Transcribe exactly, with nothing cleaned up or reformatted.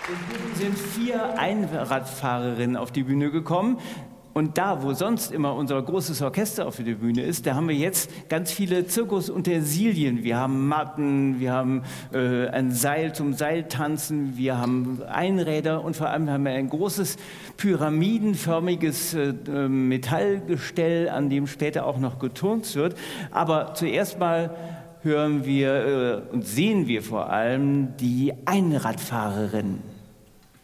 Inzwischen sind vier Einradfahrerinnen auf die Bühne gekommen. Und da, wo sonst immer unser großes Orchester auf der Bühne ist, da haben wir jetzt ganz viele Zirkusutensilien. Wir haben Matten, wir haben äh, ein Seil zum Seiltanzen, wir haben Einräder und vor allem haben wir ein großes pyramidenförmiges äh, Metallgestell, an dem später auch noch geturnt wird. Aber zuerst mal hören wir äh, und sehen wir vor allem die Einradfahrerin.